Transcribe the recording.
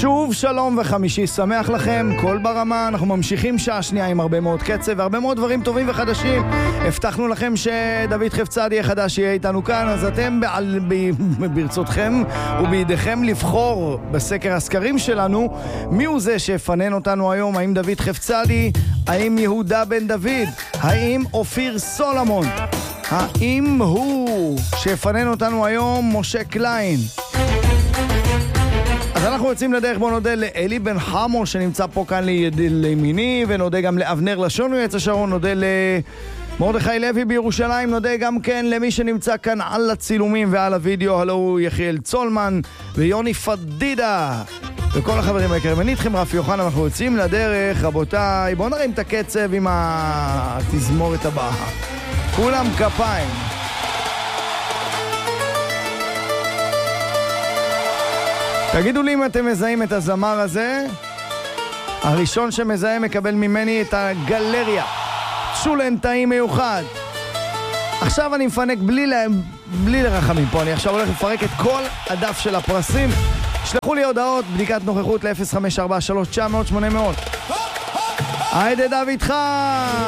שוב שלום וחמישי שמח לכם, כל ברמה. אנחנו ממשיכים שעה שנייה עם הרבה מאוד קצב והרבה מאוד דברים טובים וחדשים. הבטחנו לכם שדוד חפצדי החדש יהיה איתנו כאן, אז אתם ברצותכם ובידיכם לבחור בסקר הסקרים שלנו מי הוא זה שיפנן אותנו היום. האם דוד חפצדי, האם יהודה בן דוד, האם אופיר סולומון, האם הוא שיפנן אותנו היום משה קליין. אז אנחנו יוצאים לדרך. בוא נודה לאלי בן חמו שנמצא פה כאן לימיני, ונודה גם לאבנר לשונו יצא שרון, נודה למרדכי לוי בירושלים, נודה גם כן למי שנמצא כאן על הצילומים ועל הוידאו, הלו הוא יחיאל צולמן ויוני פדידה וכל החברים היקרים. אני איתכם רפי יוחנן, אנחנו יוצאים לדרך. רבותיי, בואו נרים את הקצב עם התזמורת הבאה, כולם כפיים. תגידו לי אם אתם מזהים את הזמר הזה. הראשון שמזהה מקבל ממני את הגלריה צ'ולן טעים מיוחד. עכשיו אני מפנק בלי לרחמים פה, אני עכשיו הולך לפרק את כל הדף של הפרסים. שלחו לי הודעות, בדיקת נוכחות ל-0543-900-800. היידה דוד חי.